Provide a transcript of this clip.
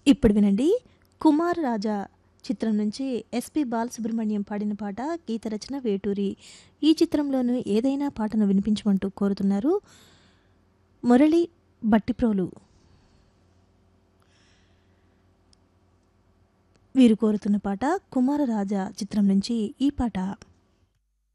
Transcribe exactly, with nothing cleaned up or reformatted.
ఇప్పుడు వినండి 'కుమార్ రాజా' చిత్రం నుంచి ఎస్పి బాలసుబ్రహ్మణ్యం పాడిన పాట, గీత రచన వేటూరి. ఈ చిత్రంలోనూ ఏదైనా పాటను వినిపించమంటూ కోరుతున్నారు మురళి బట్టిప్రోలు. వీరు కోరుతున్న పాట 'కుమార రాజా' చిత్రం నుంచి ఈ పాట.